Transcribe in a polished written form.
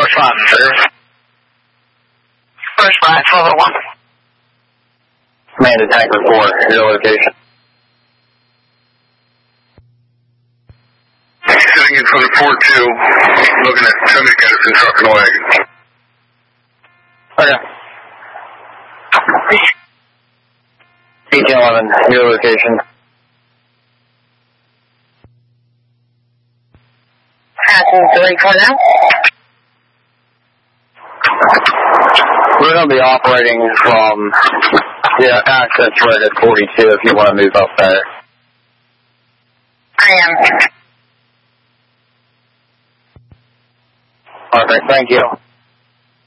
First line, service. First line, 1201. Command to Tanker 4, your location. Sitting in front of 4-2, looking at somebody got us in truck and wagon. Okay. BT-11, your location. Passing 340. We're going to be operating from access right at 42 if you want to move up there. I am. Perfect, thank you.